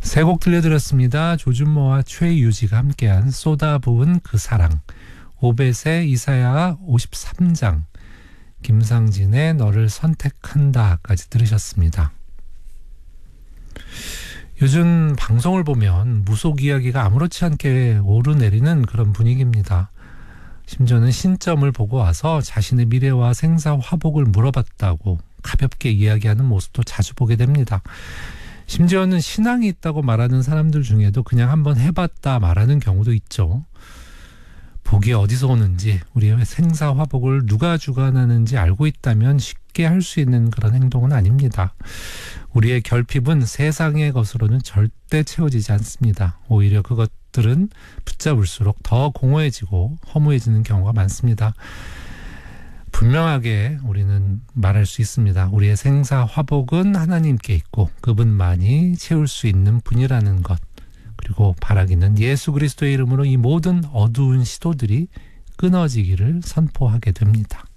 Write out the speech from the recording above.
세 곡 들려드렸습니다. 조준모와 최유지가 함께한 쏟아부은 그 사랑, 오벳의 이사야 53장, 김상진의 너를 선택한다까지 들으셨습니다. 요즘 방송을 보면 무속 이야기가 아무렇지 않게 오르내리는 그런 분위기입니다. 심지어는 신점을 보고 와서 자신의 미래와 생사 화복을 물어봤다고 가볍게 이야기하는 모습도 자주 보게 됩니다. 심지어는 신앙이 있다고 말하는 사람들 중에도 그냥 한번 해봤다 말하는 경우도 있죠. 복이 어디서 오는지, 우리의 생사 화복을 누가 주관하는지 알고 있다면 쉽게 할 수 있는 그런 행동은 아닙니다. 우리의 결핍은 세상의 것으로는 절대 채워지지 않습니다. 오히려 그것들은 붙잡을수록 더 공허해지고 허무해지는 경우가 많습니다. 분명하게 우리는 말할 수 있습니다. 우리의 생사 화복은 하나님께 있고 그분만이 채울 수 있는 분이라는 것. 그리고 바라기는 예수 그리스도의 이름으로 이 모든 어두운 시도들이 끊어지기를 선포하게 됩니다.